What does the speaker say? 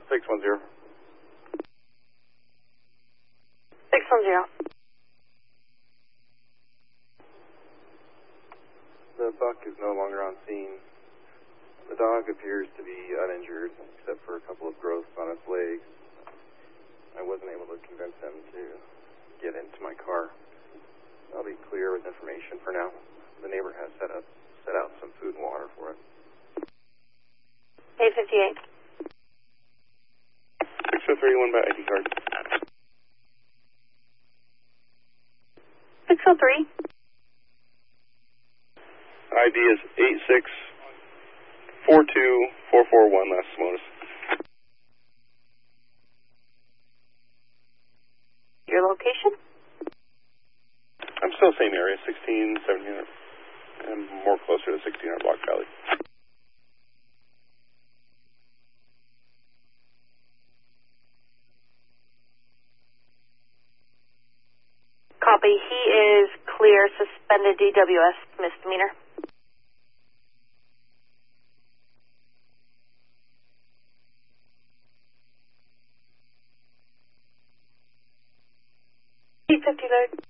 610. 610. The buck is no longer on scene. The dog appears to be uninjured, except for a couple of growths on its legs. I wasn't able to convince him to get into my car. I'll be clear with information for now. The neighbor has set out some food and water for it. 858. 603, 1 by ID card. 603. ID is 8642441, last notice. Your location? I'm still same area, 16, 1700, and more closer to 1600 Block Valley. Copy. He is clear. Suspended DWS misdemeanor. Eight 59.